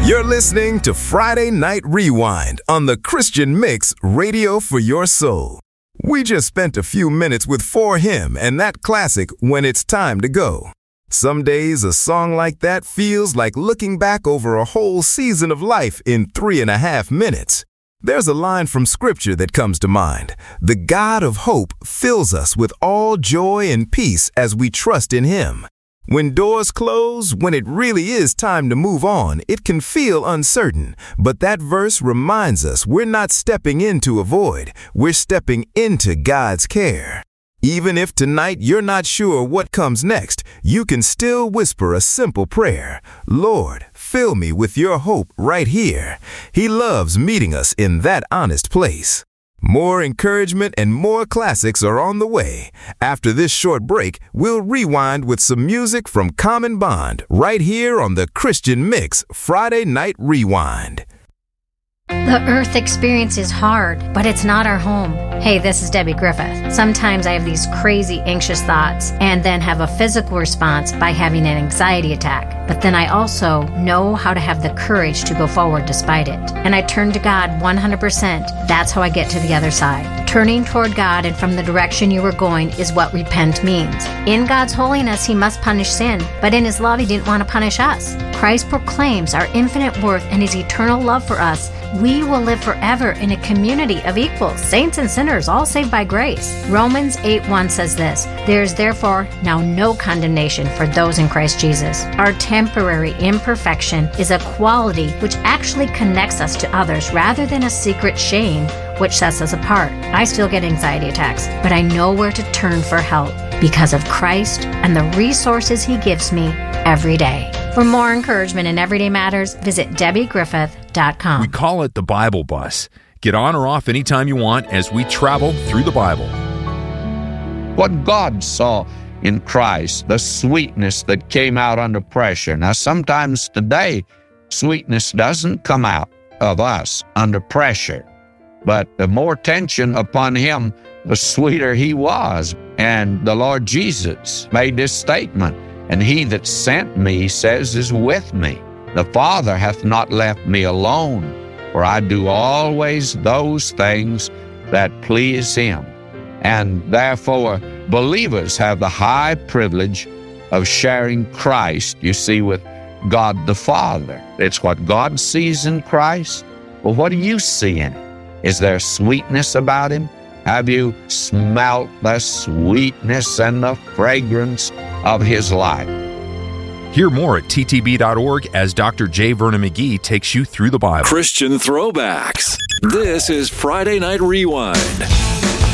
You're listening to Friday Night Rewind on the Christian Mix Radio for Your Soul. We just spent a few minutes with For Him and that classic, When It's Time to Go. Some days a song like that feels like looking back over a whole season of life in 3.5 minutes. There's a line from Scripture that comes to mind. The God of hope fills us with all joy and peace as we trust in Him. When doors close, when it really is time to move on, it can feel uncertain. But that verse reminds us we're not stepping into a void. We're stepping into God's care. Even if tonight you're not sure what comes next, you can still whisper a simple prayer. Lord, fill me with your hope right here. He loves meeting us in that honest place. More encouragement and more classics are on the way. After this short break, we'll rewind with some music from Common Bond right here on the Christian Mix Friday Night Rewind. The earth experience is hard, but it's not our home. Hey, this is Debbie Griffith. Sometimes I have these crazy anxious thoughts and then have a physical response by having an anxiety attack. But then I also know how to have the courage to go forward despite it. And I turn to God 100%. That's how I get to the other side. Turning toward God and from the direction you were going is what repent means. In God's holiness, He must punish sin, but in His love, He didn't want to punish us. Christ proclaims our infinite worth and His eternal love for us. We will live forever in a community of equals, saints and sinners, all saved by grace. Romans 8:1 says this, there is therefore now no condemnation for those in Christ Jesus. Our temporary imperfection is a quality which actually connects us to others rather than a secret shame which sets us apart. I still get anxiety attacks, but I know where to turn for help because of Christ and the resources He gives me every day. For more encouragement in everyday matters, visit DebbieGriffith.com. We call it the Bible Bus. Get on or off anytime you want as we travel through the Bible. What God saw in Christ, the sweetness that came out under pressure. Now, sometimes today, sweetness doesn't come out of us under pressure, but the more tension upon Him, the sweeter He was. And the Lord Jesus made this statement, and He that sent me says is with me. The Father hath not left me alone, for I do always those things that please Him. And therefore, believers have the high privilege of sharing Christ, you see, with God the Father. It's what God sees in Christ. Well, what do you see in it? Is there sweetness about Him? Have you smelt the sweetness and the fragrance of His life? Hear more at ttb.org as Dr. J. Vernon McGee takes you through the Bible. Christian Throwbacks. This is Friday Night Rewind.